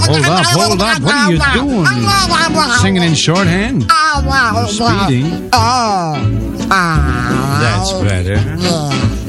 Hold up. What are you doing? Singing in shorthand? You're speeding. That's better.